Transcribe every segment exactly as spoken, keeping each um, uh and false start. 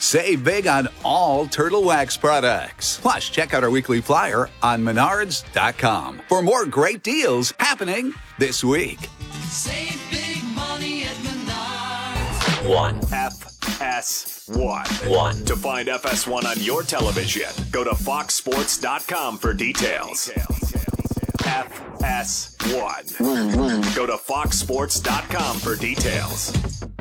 Save big on all Turtle Wax products. Plus, check out our weekly flyer on menards dot com for more great deals happening this week. Save big money at Menards. One. F S one. One. To find F S one on your television, go to fox sports dot com for details. F S one. Go to fox sports dot com for details.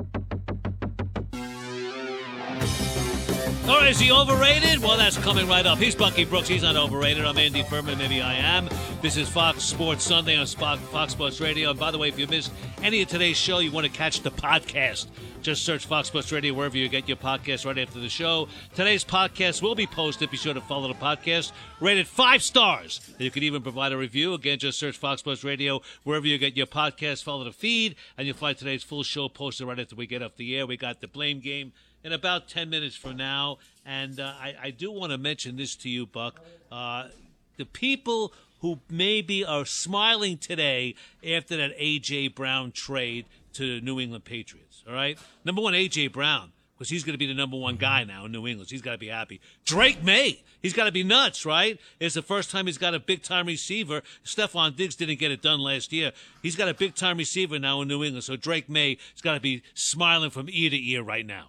All right, is he overrated? Well, that's coming right up. He's Bucky Brooks. He's not overrated. I'm Andy Furman. Maybe I am. This is Fox Sports Sunday on Fox Sports Radio. And by the way, if you missed any of today's show, you want to catch the podcast, just search Fox Sports Radio wherever you get your podcast right after the show. Today's podcast will be posted. Be sure to follow the podcast. Rated five stars. And you can even provide a review. Again, just search Fox Sports Radio wherever you get your podcast. Follow the feed, and you'll find today's full show posted right after we get off the air. We got the Blame Game in about ten minutes from now. And uh, I, I do want to mention this to you, Buck. Uh, the people who maybe are smiling today after that A J. Brown trade to the New England Patriots, all right? Number one, A J. Brown, because he's going to be the number one guy now in New England. So he's got to be happy. Drake May, he's got to be nuts, right? It's the first time he's got a big-time receiver. Stephon Diggs didn't get it done last year. He's got a big-time receiver now in New England. So Drake May has got to be smiling from ear to ear right now.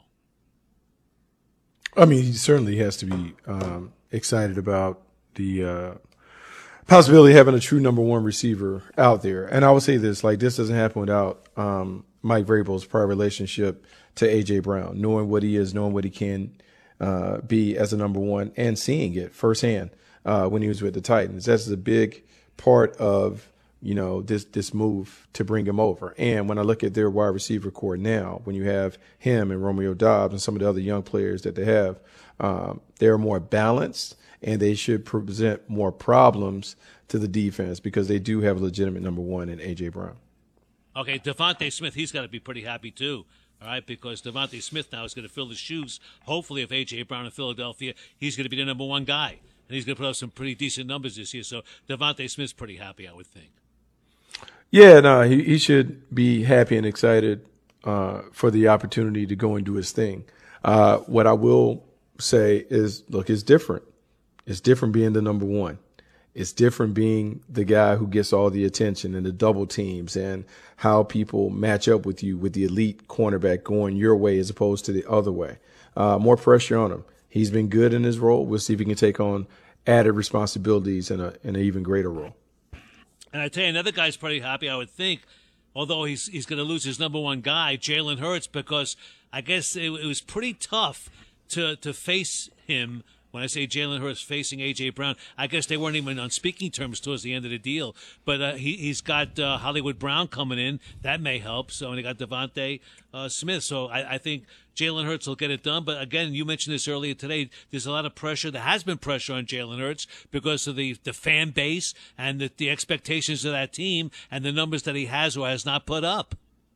I mean, he certainly has to be um, excited about the uh, possibility of having a true number one receiver out there. And I would say this, like, this doesn't happen without um, Mike Vrabel's prior relationship to A J. Brown, knowing what he is, knowing what he can uh, be as a number one, and seeing it firsthand uh, when he was with the Titans. That's a big part of, you know, this this move to bring him over. And when I look at their wide receiver core now, when you have him and Romeo Doubs and some of the other young players that they have, um, they're more balanced, and they should present more problems to the defense because they do have a legitimate number one in A J. Brown. Okay, Devontae Smith, he's got to be pretty happy too, all right, because Devontae Smith now is going to fill the shoes. Hopefully, if A J. Brown in Philadelphia, he's going to be the number one guy, and he's going to put up some pretty decent numbers this year. So Devontae Smith's pretty happy, I would think. Yeah, no, he, he should be happy and excited uh, for the opportunity to go and do his thing. Uh, what I will say is, look, it's different. It's different being the number one. It's different being the guy who gets all the attention and the double teams and how people match up with you with the elite cornerback going your way as opposed to the other way. Uh, more pressure on him. He's been good in his role. We'll see if he can take on added responsibilities in a in an even greater role. And I tell you, another guy's pretty happy, I would think, although he's he's going to lose his number one guy, Jalen Hurts, because I guess it, it was pretty tough to to face him. When I say Jalen Hurts facing A J. Brown, I guess they weren't even on speaking terms towards the end of the deal. But uh, he, he's got uh, Hollywood Brown coming in. That may help. So, and he got Devontae uh, Smith. So I, I think Jalen Hurts will get it done. But again, you mentioned this earlier today. There's a lot of pressure. There has been pressure on Jalen Hurts because of the, the fan base and the, the expectations of that team and the numbers that he has or has not put up.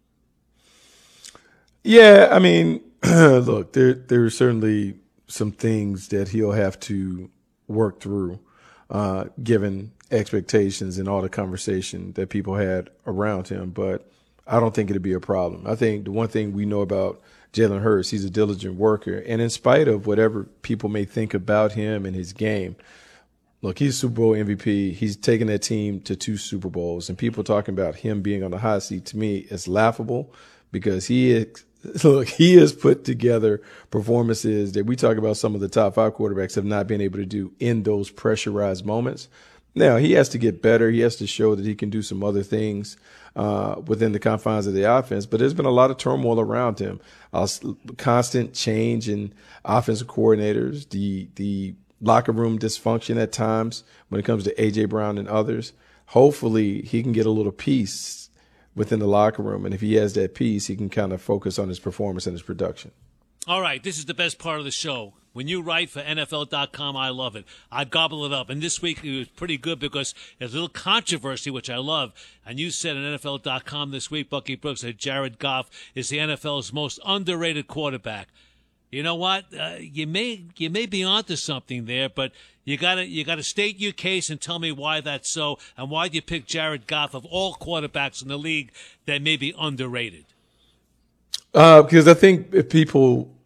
Yeah, I mean, look, there there's certainly some things that he'll have to work through, uh, given expectations and all the conversation that people had around him. But I don't think it'd be a problem. I think the one thing we know about Jalen Hurts, he's a diligent worker. And in spite of whatever people may think about him and his game, look, he's Super Bowl M V P. He's taken that team to two Super Bowls. And people talking about him being on the hot seat, to me, is laughable because he is – look, he has put together performances that we talk about some of the top five quarterbacks have not been able to do in those pressurized moments. Now, he has to get better. He has to show that he can do some other things uh, within the confines of the offense. But there's been a lot of turmoil around him. Uh, constant change in offensive coordinators, the the locker room dysfunction at times when it comes to A J. Brown and others. Hopefully, he can get a little peace within the locker room. And if he has that piece, he can kind of focus on his performance and his production. All right, this is the best part of the show. When you write for N F L dot com, I love it. I gobble it up. And this week it was pretty good because there's a little controversy, which I love. And you said on N F L dot com this week, Bucky Brooks, that Jared Goff is the N F L's most underrated quarterback. You know what? Uh, you may you may be onto something there, but you gotta you gotta state your case and tell me why that's so, and why you pick Jared Goff of all quarterbacks in the league that may be underrated. Uh, because I think if people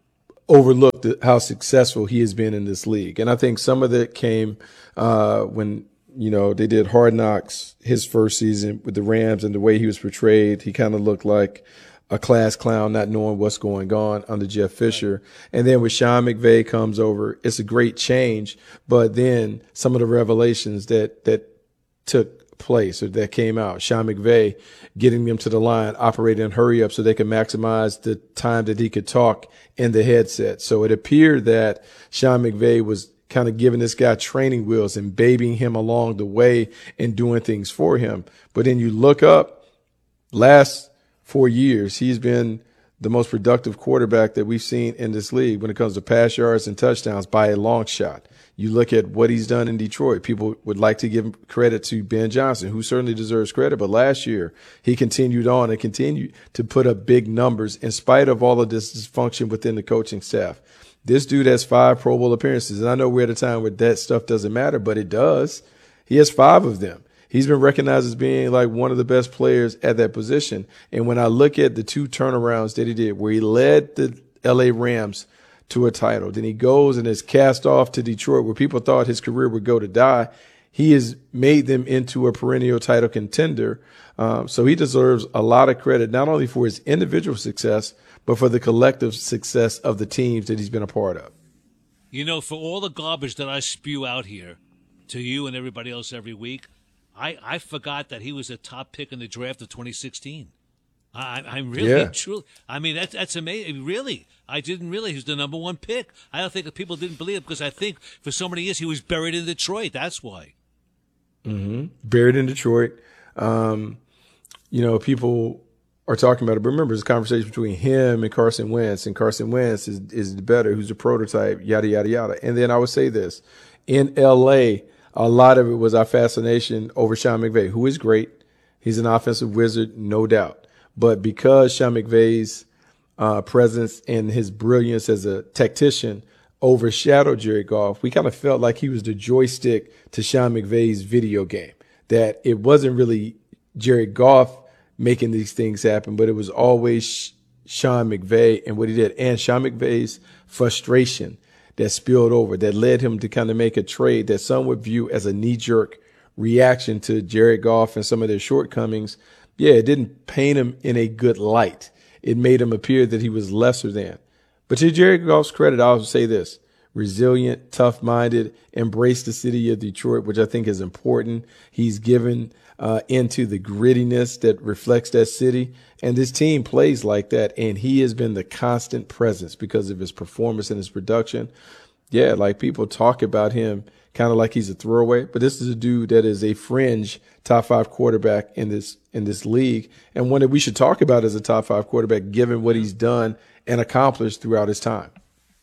overlooked how successful he has been in this league. And I think some of that came uh, when, you know, they did Hard Knocks his first season with the Rams, and the way he was portrayed, he kind of looked like a class clown, not knowing what's going on under Jeff Fisher. And then when Sean McVay comes over, it's a great change. But then some of the revelations that, that took place or that came out, Sean McVay getting them to the line, operating in hurry up so they could maximize the time that he could talk in the headset. So it appeared that Sean McVay was kind of giving this guy training wheels and babying him along the way and doing things for him. But then you look up, last four years, he's been the most productive quarterback that we've seen in this league when it comes to pass yards and touchdowns by a long shot. You look at what he's done in Detroit. People would like to give credit to Ben Johnson, who certainly deserves credit. But last year, he continued on and continued to put up big numbers in spite of all of this dysfunction within the coaching staff. This dude has five Pro Bowl appearances. And I know we're at a time where that stuff doesn't matter, but it does. He has five of them. He's been recognized as being like one of the best players at that position. And when I look at the two turnarounds that he did, where he led the L A Rams to a title, then he goes and is cast off to Detroit, where people thought his career would go to die. He has made them into a perennial title contender. Um, so he deserves a lot of credit, not only for his individual success, but for the collective success of the teams that he's been a part of. You know, for all the garbage that I spew out here to you and everybody else every week, I, I forgot that he was a top pick in the draft of twenty sixteen. I, I'm really, yeah. truly, I mean, that's, that's amazing. Really, I didn't realize he was the number one pick. I don't think that people didn't believe it because I think for so many years he was buried in Detroit. That's why. Mm-hmm. Buried in Detroit. Um, you know, people are talking about it, but remember, it's a conversation between him and Carson Wentz, and Carson Wentz is, is the better, who's a prototype, yada, yada, yada. And then I would say this, in L A, a lot of it was our fascination over Sean McVay, who is great. He's an offensive wizard, no doubt. But because Sean McVay's uh, presence and his brilliance as a tactician overshadowed Jared Goff, we kind of felt like he was the joystick to Sean McVay's video game, that it wasn't really Jared Goff making these things happen, but it was always Sean McVay and what he did. And Sean McVay's frustration that spilled over, that led him to kind of make a trade that some would view as a knee-jerk reaction to Jared Goff and some of their shortcomings. Yeah, it didn't paint him in a good light. It made him appear that he was lesser than. But to Jared Goff's credit, I'll say this. Resilient, tough-minded, embraced the city of Detroit, which I think is important. He's given uh, into the grittiness that reflects that city. And this team plays like that. And he has been the constant presence because of his performance and his production. Yeah, like people talk about him kind of like he's a throwaway, but this is a dude that is a fringe top five quarterback in this in this league, and one that we should talk about as a top five quarterback given what he's done and accomplished throughout his time.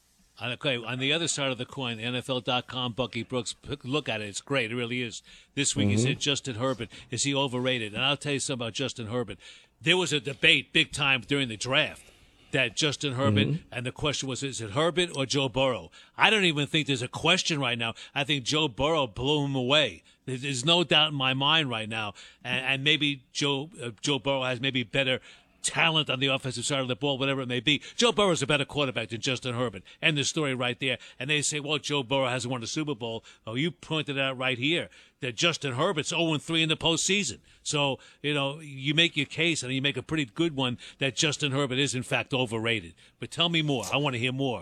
Okay, on the other side of the coin, N F L dot com, Bucky Brooks, look at it. It's great. It really is. This week mm-hmm. he said Justin Herbert, is he overrated? And I'll tell you something about Justin Herbert. There was a debate big time during the draft that Justin Herbert, mm-hmm. and the question was, is it Herbert or Joe Burrow? I don't even think there's a question right now. I think Joe Burrow blew him away. There's no doubt in my mind right now. And, and maybe Joe uh, Joe Burrow has maybe better talent on the offensive side of the ball, whatever it may be. Joe Burrow's a better quarterback than Justin Herbert. End the story right there. And they say, well, Joe Burrow hasn't won a Super Bowl. Oh, you pointed out right here that Justin Herbert's oh and three in the postseason. So, you know, you make your case, and you make a pretty good one, that Justin Herbert is, in fact, overrated. But tell me more. I want to hear more.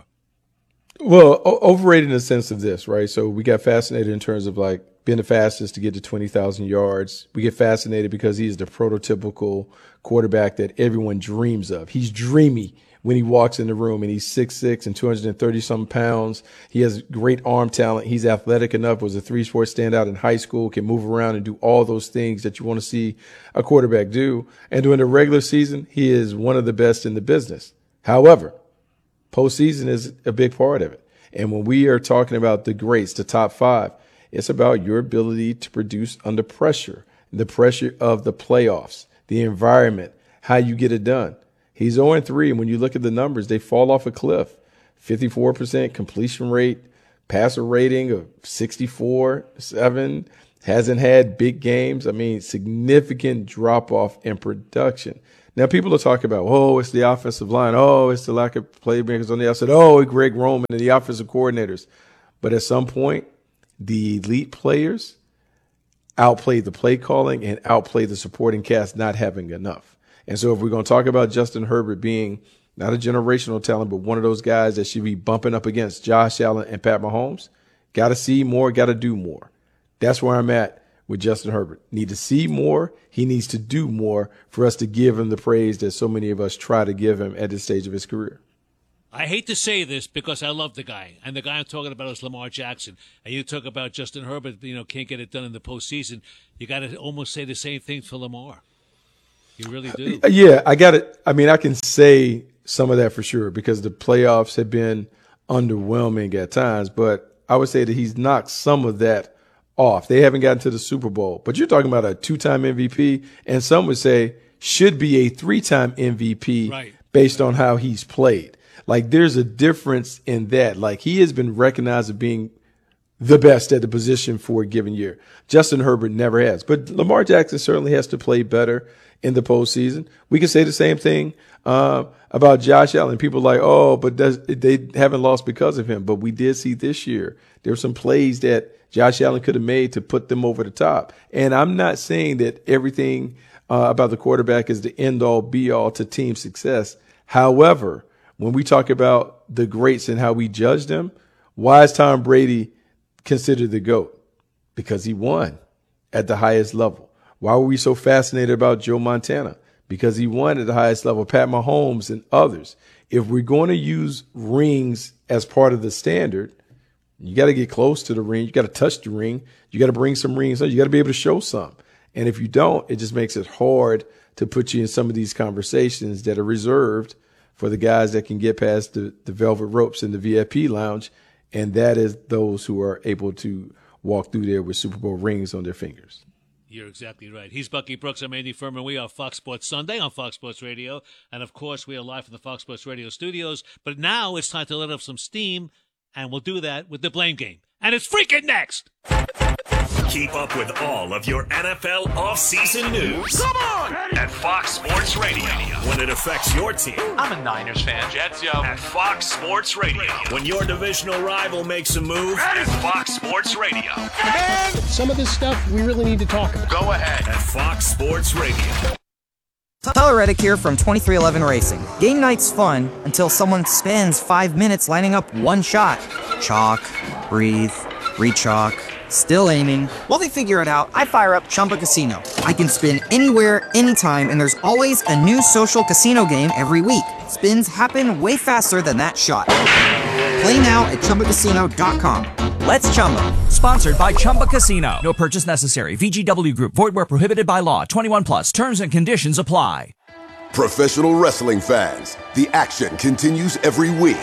Well, o- overrated in the sense of this, right? So we got fascinated in terms of, like, being the fastest to get to twenty thousand yards. We get fascinated because he's the prototypical quarterback that everyone dreams of. He's dreamy when he walks in the room, and he's six six and two hundred thirty some pounds. He has great arm talent. He's athletic enough, was a three-sport standout in high school, can move around and do all those things that you want to see a quarterback do. And during the regular season, he is one of the best in the business. However, postseason is a big part of it. And when we are talking about the greats, the top five, it's about your ability to produce under pressure, the pressure of the playoffs, the environment, how you get it done. He's oh and three, and when you look at the numbers, they fall off a cliff. fifty-four percent completion rate, passer rating of sixty-four, seven, hasn't had big games. I mean, significant drop-off in production. Now, people are talking about, oh, it's the offensive line. Oh, it's the lack of playmakers on the outside. Oh, Greg Roman and the offensive coordinators. But at some point, the elite players outplay the play calling and outplay the supporting cast not having enough. And so if we're going to talk about Justin Herbert being not a generational talent, but one of those guys that should be bumping up against Josh Allen and Pat Mahomes, got to see more, got to do more. That's where I'm at with Justin Herbert. Need to see more. He needs to do more for us to give him the praise that so many of us try to give him at this stage of his career. I hate to say this because I love the guy, and the guy I'm talking about is Lamar Jackson. And you talk about Justin Herbert, you know, can't get it done in the postseason. You got to almost say the same thing for Lamar. You really do. Yeah, I got it. I mean, I can say some of that for sure because the playoffs have been underwhelming at times, but I would say that he's knocked some of that off. They haven't gotten to the Super Bowl, but you're talking about a two-time M V P, and some would say should be a three-time M V P right. based on how he's played. Like, there's a difference in that. Like, he has been recognized as being the best at the position for a given year. Justin Herbert never has. But Lamar Jackson certainly has to play better in the postseason. We can say the same thing uh, about Josh Allen. People are like, oh, but does, they haven't lost because of him. But we did see this year there were some plays that Josh Allen could have made to put them over the top. And I'm not saying that everything uh, about the quarterback is the end-all, be-all to team success. However, when we talk about the greats and how we judge them, why is Tom Brady considered the GOAT? Because he won at the highest level. Why were we so fascinated about Joe Montana? Because he won at the highest level. Pat Mahomes and others. If we're going to use rings as part of the standard, you got to get close to the ring. You got to touch the ring. You got to bring some rings. You got to be able to show some. And if you don't, it just makes it hard to put you in some of these conversations that are reserved for the guys that can get past the, the velvet ropes in the V I P lounge. And that is those who are able to walk through there with Super Bowl rings on their fingers. You're exactly right. He's Bucky Brooks. I'm Andy Furman. We are Fox Sports Sunday on Fox Sports Radio. And, of course, we are live from the Fox Sports Radio studios. But now it's time to let off some steam, and we'll do that with the Blame Game. And it's freaking next! Keep up with all of your N F L offseason news. Come on! At Fox Sports Radio. When it affects your team. I'm a Niners fan. Jets, yo. At Fox Sports Radio. When your divisional rival makes a move. At Fox Sports Radio. Man, some of this stuff we really need to talk about. Go ahead. At Fox Sports Radio. Tyler Reddick here from twenty-three eleven Racing. Game night's fun until someone spends five minutes lining up one shot. Chalk, breathe, re-chalk, still aiming. While they figure it out, I fire up Chumba Casino. I can spin anywhere, anytime, and there's always a new social casino game every week. Spins happen way faster than that shot. Play now at Chumba Casino dot com. Let's Chumba. Sponsored by Chumba Casino. No purchase necessary. V G W Group. Void where prohibited by law. twenty-one plus. Terms and conditions apply. Professional wrestling fans, the action continues every week.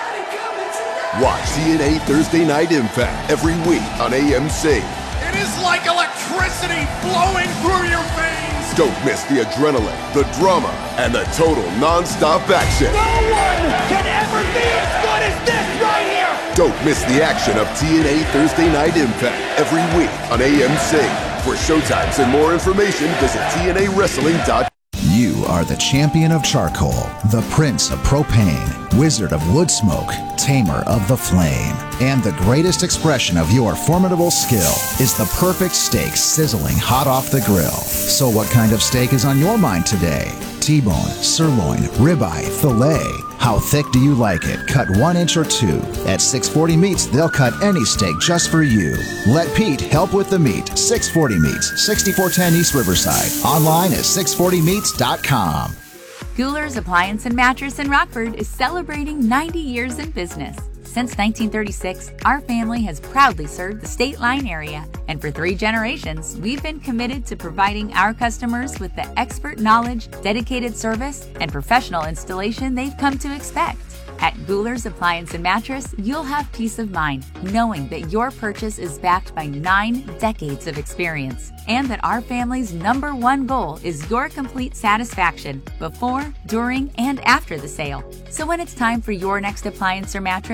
Watch T N A Thursday Night Impact every week on A M C. It is like electricity flowing through your veins. Don't miss the adrenaline, the drama, and the total non-stop action. No one can ever be as good as this right here. Don't miss the action of T N A Thursday Night Impact every week on A M C. For showtimes and more information, visit T N A wrestling dot com. You are the champion of charcoal, the prince of propane, wizard of wood smoke, tamer of the flame. And the greatest expression of your formidable skill is the perfect steak sizzling hot off the grill. So what kind of steak is on your mind today? T-bone, sirloin, ribeye, filet. How thick do you like it? Cut one inch or two. At six forty Meats, they'll cut any steak just for you. Let Pete help with the meat. six forty Meats, sixty-four ten East Riverside. Online at six forty meats dot com. Guler's Appliance and Mattress in Rockford is celebrating ninety years in business. Since nineteen thirty-six, our family has proudly served the State Line area, and for three generations, we've been committed to providing our customers with the expert knowledge, dedicated service, and professional installation they've come to expect. At Guler's Appliance and Mattress, you'll have peace of mind knowing that your purchase is backed by nine decades of experience, and that our family's number one goal is your complete satisfaction before, during, and after the sale. So when it's time for your next appliance or mattress,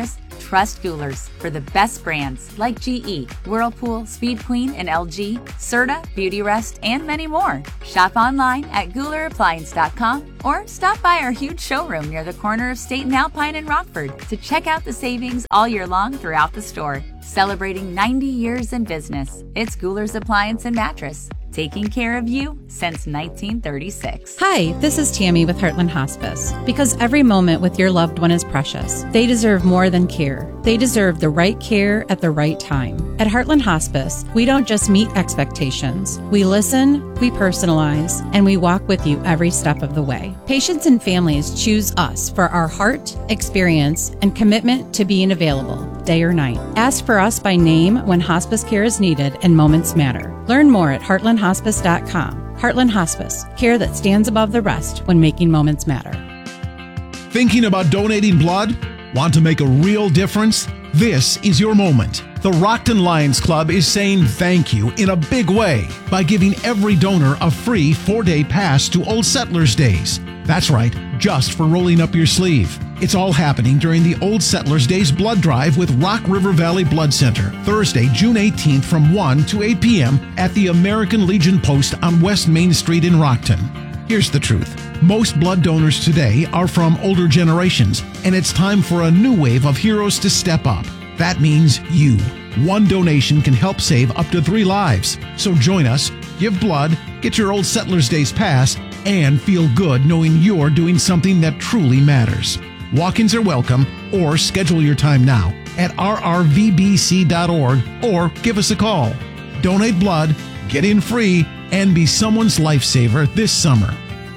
trust Goulers for the best brands like G E, Whirlpool, Speed Queen, and L G, Serta, Beautyrest, and many more. Shop online at Gouler Appliance dot com or stop by our huge showroom near the corner of State and Alpine in Rockford to check out the savings all year long throughout the store. Celebrating ninety years in business, it's Gouler's Appliance and Mattress, taking care of you since nineteen thirty-six. Hi, this is Tammy with Heartland Hospice. Because every moment with your loved one is precious, they deserve more than care. They deserve the right care at the right time. At Heartland Hospice, we don't just meet expectations. We listen, we personalize, and we walk with you every step of the way. Patients and families choose us for our heart, experience, and commitment to being available, day or night. Ask for us by name when hospice care is needed and moments matter. Learn more at heartland hospice dot com. Heartland Hospice, care that stands above the rest when making moments matter. Thinking about donating blood? Want to make a real difference? This is your moment. The Rockton Lions Club is saying thank you in a big way by giving every donor a free four-day pass to Old Settlers Days. That's right, just for rolling up your sleeve. It's all happening during the Old Settlers Days blood drive with Rock River Valley Blood Center, Thursday, June eighteenth from one to eight p.m. at the American Legion Post on West Main Street in Rockton. Here's the truth. Most blood donors today are from older generations, and it's time for a new wave of heroes to step up. That means you. One donation can help save up to three lives. So join us, give blood, get your Old Settlers Days pass, and feel good knowing you're doing something that truly matters. Walk-ins are welcome, or schedule your time now at r r v b c dot org or give us a call. Donate blood, get in free, and be someone's lifesaver this summer.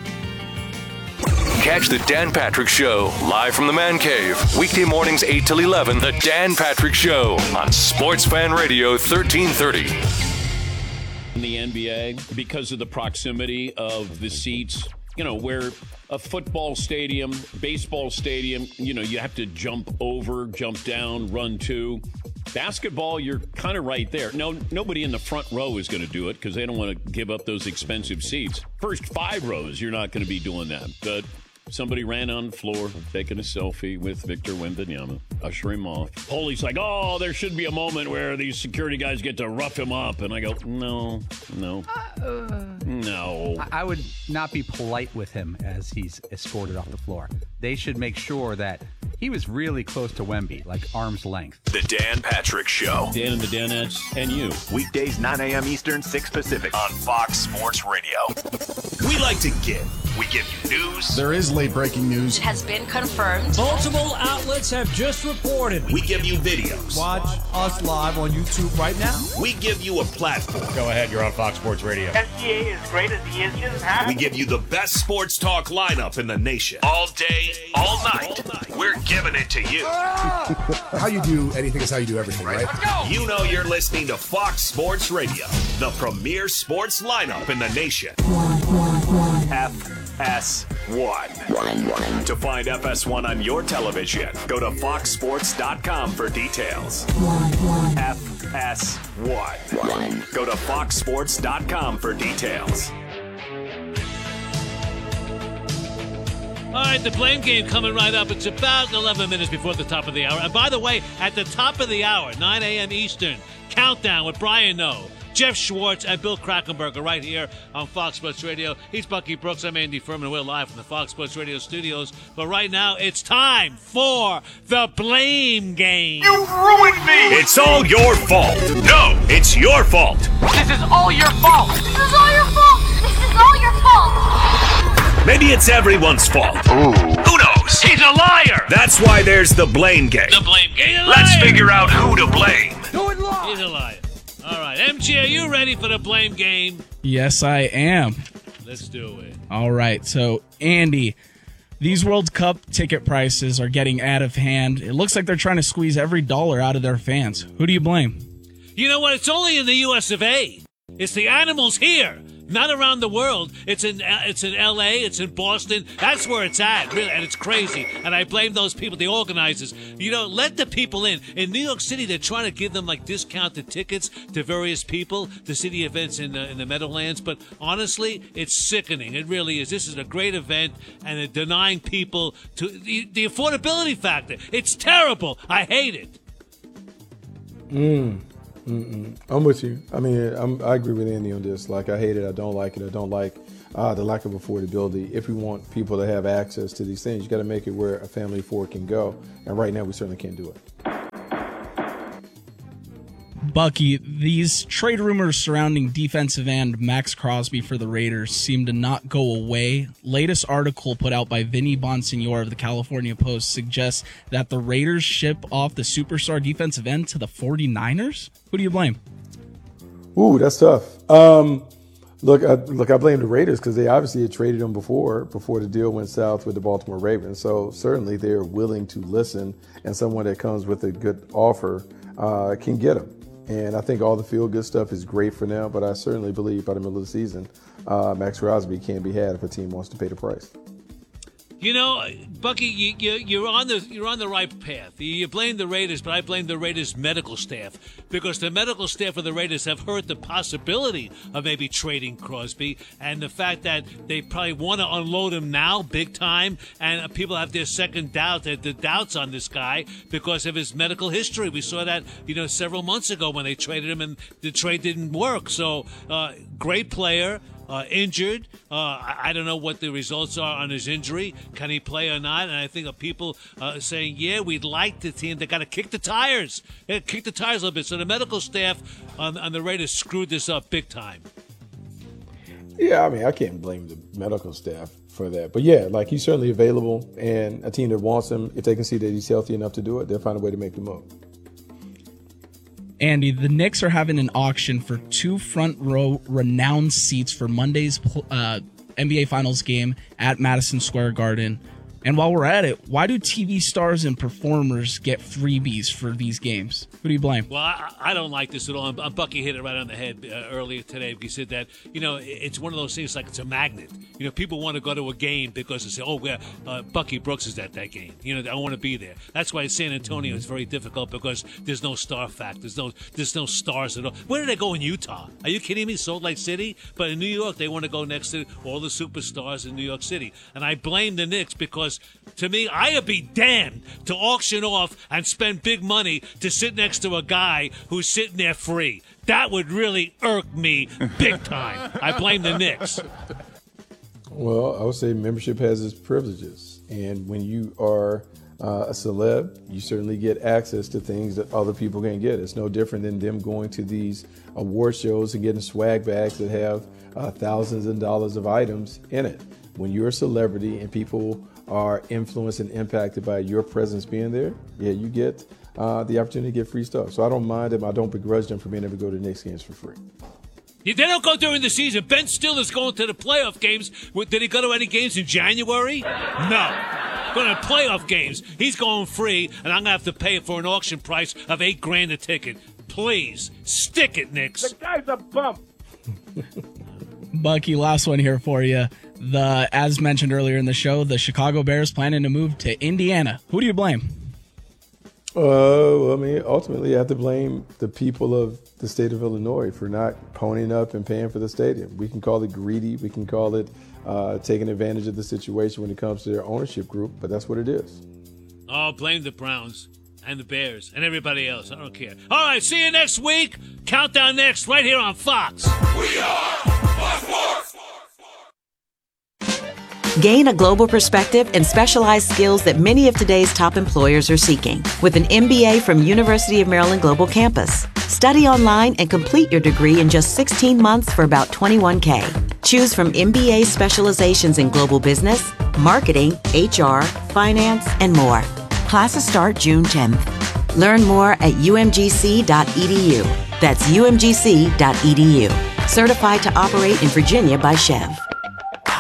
Catch the Dan Patrick Show live from the Man Cave. Weekday mornings eight till eleven. The Dan Patrick Show on Sports Fan Radio thirteen thirty. In the N B A, because of the proximity of the seats, you know, where a football stadium, baseball stadium, you know, you have to jump over, jump down, run to. Basketball, you're kind of right there. No, nobody in the front row is going to do it because they don't want to give up those expensive seats. First five rows, you're not going to be doing that. But somebody ran on the floor, taking a selfie with Victor Wembanyama, usher him off. Holy's like, oh, there should be a moment where these security guys get to rough him up. And I go, no, no, Uh, no. I I would not be polite with him as he's escorted off the floor. They should make sure that he was really close to Wemby, like arm's length. The Dan Patrick Show. Dan and the Danettes and you. Weekdays, nine a.m. Eastern, six Pacific on Fox Sports Radio. We like to give. We give you news. There is late breaking news. It has been confirmed. Multiple outlets have just reported. We give you videos. Watch us live on YouTube right now. We give you a platform. Go ahead, you're on Fox Sports Radio. S G A is great as he is. He doesn't have We give you the best sports talk lineup in the nation. All day, all night. We're giving it to you. How you do anything is how you do everything, right? Let's go. You know you're listening to Fox Sports Radio, the premier sports lineup in the nation. F S one. To find F S one on your television, go to fox sports dot com for details. F S one. Go to fox sports dot com for details. All right, the blame game coming right up. It's about eleven minutes before the top of the hour. And by the way, at the top of the hour, nine a.m. Eastern, Countdown with Brian Noe, Jeff Schwartz, and Bill Krackomberger right here on Fox Sports Radio. He's Bucky Brooks. I'm Andy Furman. We're live from the Fox Sports Radio studios. But right now, it's time for the blame game. You ruined me! It's all your fault. No, it's your fault. This is all your fault. This is all your fault. This is all your fault. Maybe it's everyone's fault. Ooh. Who knows? He's a liar. That's why there's the blame game. The blame game. Let's figure out who to blame. Do it live. He's a liar. All right, M G, are you ready for the blame game? Yes, I am. Let's do it. All right, so Andy, these World Cup ticket prices are getting out of hand. It looks like they're trying to squeeze every dollar out of their fans. Who do you blame? You know what? It's only in the U S of A. It's the animals here Not around the world. It's in it's in L A. It's in Boston. That's where it's at, really, and it's crazy. And I blame those people, the organizers. You know, let the people in. In New York City, they're trying to give them like discounted tickets to various people to see the events in the, in the Meadowlands. But honestly, it's sickening. It really is. This is a great event, and they're denying people to the, the affordability factor. It's terrible. I hate it. Mm. Mm-mm. I'm with you. I mean, I'm, I agree with Andy on this. Like, I hate it. I don't like it. I don't like uh, the lack of affordability. If we want people to have access to these things, you got to make it where a family of four can go. And right now, we certainly can't do it. Bucky, these trade rumors surrounding defensive end Max Crosby for the Raiders seem to not go away. Latest article put out by Vinny Bonsignore of the California Post suggests that the Raiders ship off the superstar defensive end to the 49ers? Who do you blame? Ooh, that's tough. Um, look, I, look, I blame the Raiders because they obviously had traded him before, before the deal went south with the Baltimore Ravens. So certainly they're willing to listen, and someone that comes with a good offer uh, can get him. And I think all the feel-good stuff is great for now, but I certainly believe by the middle of the season, uh, Max Crosby can be had if a team wants to pay the price. You know, Bucky, you, you, you're on the you're on the right path. You blame the Raiders, but I blame the Raiders' medical staff because the medical staff of the Raiders have heard the possibility of maybe trading Crosby, and the fact that they probably want to unload him now, big time, and people have their second doubt, their, their doubts on this guy because of his medical history. We saw that, you know, several months ago when they traded him, and the trade didn't work. So, uh, great player. Uh, injured. Uh, I, I don't know what the results are on his injury. Can he play or not? And I think of people uh, saying, yeah, we'd like the team. They got to kick the tires. They gotta kick the tires a little bit. So the medical staff on, on the Raiders screwed this up big time. Yeah, I mean, I can't blame the medical staff for that. But, yeah, like he's certainly available. And a team that wants him, if they can see that he's healthy enough to do it, they'll find a way to make the move. Andy, the Knicks are having an auction for two front row renowned seats for Monday's uh, N B A Finals game at Madison Square Garden. And while we're at it, why do T V stars and performers get freebies for these games? Who do you blame? Well, I, I don't like this at all. I'm, Bucky hit it right on the head uh, earlier today. He said that, you know, it's one of those things like it's a magnet. You know, people want to go to a game because they say, oh, well, uh, Bucky Brooks is at that game. You know, I want to be there. That's why San Antonio is very difficult because there's no star fact. There's no there's no stars at all. Where do they go in Utah? Are you kidding me? Salt Lake City? But in New York, they want to go next to all the superstars in New York City. And I blame the Knicks because, to me, I'd be damned to auction off and spend big money to sit next to a guy who's sitting there free. That would really irk me big time. I blame the Knicks. Well, I would say membership has its privileges. And when you are uh, a celeb, you certainly get access to things that other people can't get. It's no different than them going to these award shows and getting swag bags that have uh, thousands of dollars of items in it. When you're a celebrity and people are influenced and impacted by your presence being there, yeah, you get uh, the opportunity to get free stuff. So I don't mind them. I don't begrudge them for being able to go to Knicks games for free. They don't go during the season. Ben Stiller's going to the playoff games. Did he go to any games in January? No. Going to playoff games. He's going free, and I'm going to have to pay for an auction price of eight grand a ticket. Please, stick it, Knicks. The guy's a bump. Bucky, last one here for you. The, as mentioned earlier in the show, the Chicago Bears planning to move to Indiana. Who do you blame? Uh, well, I mean, ultimately, you have to blame the people of the state of Illinois for not ponying up and paying for the stadium. We can call it greedy. We can call it uh, taking advantage of the situation when it comes to their ownership group, but that's what it is. Oh, blame the Browns and the Bears and everybody else. I don't care. All right, see you next week. Countdown next, right here on Fox. We are Fox Sports. Gain a global perspective and specialized skills that many of today's top employers are seeking with an M B A from University of Maryland Global Campus. Study online and complete your degree in just sixteen months for about twenty-one K. Choose from M B A specializations in global business, marketing, H R, finance, and more. Classes start June tenth. Learn more at U M G C dot E D U. That's U M G C dot E D U. Certified to operate in Virginia by Chev.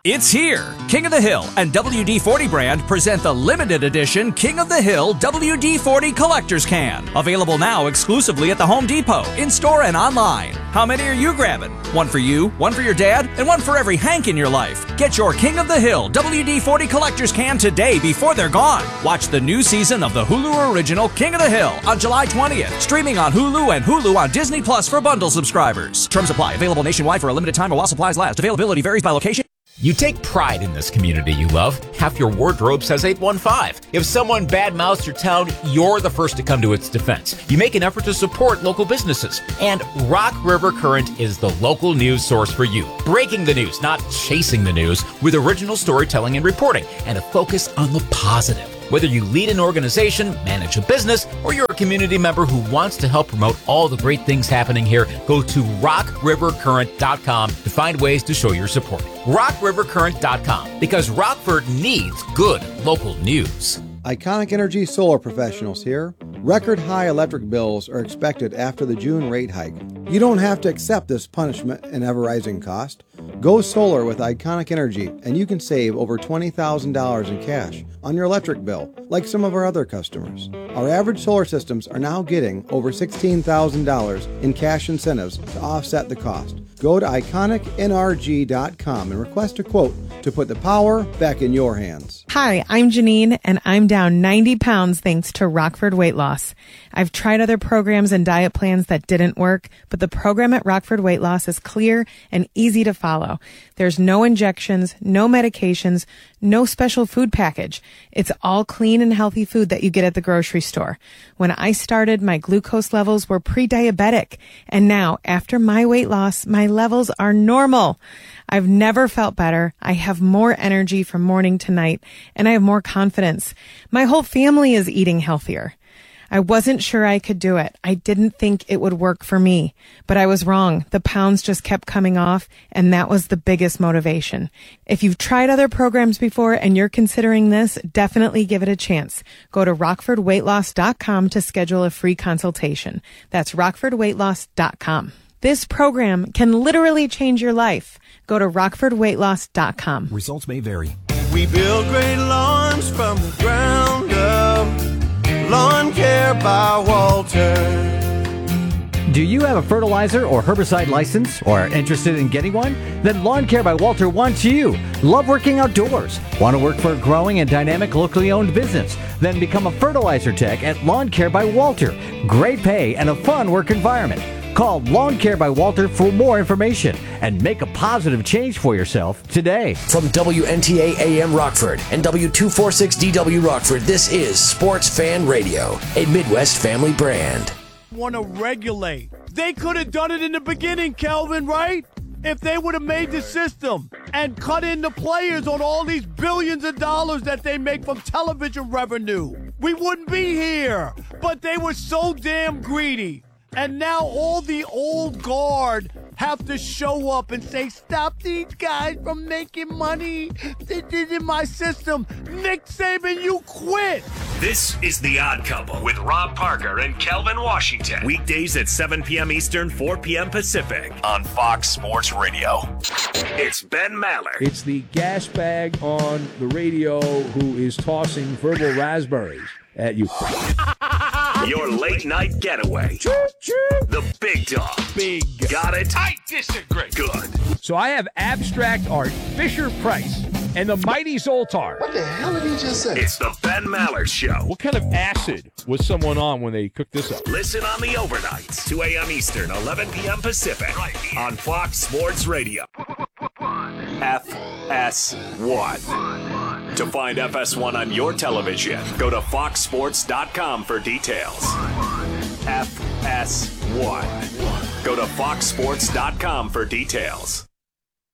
It's here! King of the Hill and W D forty brand present the limited edition King of the Hill W D forty Collector's Can. Available now exclusively at the Home Depot, in-store and online. How many are you grabbing? One for you, one for your dad, and one for every Hank in your life. Get your King of the Hill W D forty Collector's Can today before they're gone. Watch the new season of the Hulu original King of the Hill on July twentieth. Streaming on Hulu and Hulu on Disney Plus for bundle subscribers. Terms apply. Available nationwide for a limited time or while supplies last. Availability varies by location. You take pride in this community you love. Half your wardrobe says eight one five. If someone badmouths your town, you're the first to come to its defense. You make an effort to support local businesses. And Rock River Current is the local news source for you. Breaking the news, not chasing the news, with original storytelling and reporting, and a focus on the positive. Whether you lead an organization, manage a business, or you're a community member who wants to help promote all the great things happening here, go to rock river current dot com to find ways to show your support. rock river current dot com, because Rockford needs good local news. Iconic Energy Solar Professionals here. Record high electric bills are expected after the June rate hike. You don't have to accept this punishment and ever-rising cost. Go solar with Iconic Energy and you can save over twenty thousand dollars in cash on your electric bill, like some of our other customers. Our average solar systems are now getting over sixteen thousand dollars in cash incentives to offset the cost. Go to iconic n r g dot com and request a quote to put the power back in your hands. Hi, I'm Janine, and I'm down ninety pounds thanks to Rockford Weight Loss. I've tried other programs and diet plans that didn't work, but the program at Rockford Weight Loss is clear and easy to follow. There's no injections, no medications, no special food package. It's all clean and healthy food that you get at the grocery store. When I started, my glucose levels were pre-diabetic, and now, after my weight loss, my levels are normal. I've never felt better. I have more energy from morning to night, and I have more confidence. My whole family is eating healthier. I wasn't sure I could do it. I didn't think it would work for me, but I was wrong. The pounds just kept coming off, and that was the biggest motivation. If you've tried other programs before and you're considering this, definitely give it a chance. Go to rockford weight loss dot com to schedule a free consultation. That's rockford weight loss dot com. This program can literally change your life. Go to rockford weight loss dot com. Results may vary. We build great lawns from the ground up. Lawn Care by Walter. Do you have a fertilizer or herbicide license or are interested in getting one? Then Lawn Care by Walter wants you. Love working outdoors? Want to work for a growing and dynamic locally owned business? Then become a fertilizer tech at Lawn Care by Walter. Great pay and a fun work environment. Call Lawn Care by Walter for more information and make a positive change for yourself today. From W N T A A M Rockford and W two forty-six D W Rockford, this is Sports Fan Radio, a Midwest family brand. Want to regulate. They could have done it in the beginning, Kelvin, right? If they would have made the system and cut in the players on all these billions of dollars that they make from television revenue, we wouldn't be here. But they were so damn greedy. And now all the old guard have to show up and say, stop these guys from making money. This isn't my system. Nick Saban, you quit. This is The Odd Couple with Rob Parker and Kelvin Washington. Weekdays at seven p.m. Eastern, four p.m. Pacific on Fox Sports Radio. It's Ben Maller. It's the gas bag on the radio who is tossing verbal raspberries at you. Your late night getaway. The big dog. Big. Got it? I disagree. Good. So I have abstract art, Fisher Price, and the Mighty Zoltar. What the hell did he just say? It's the Ben Maller Show. What kind of acid was someone on when they cooked this up? Listen on the overnights, two a.m. Eastern, eleven p.m. Pacific, right on Fox Sports Radio. F S one. To find F S one on your television, go to fox sports dot com for details. F S one. Go to fox sports dot com for details.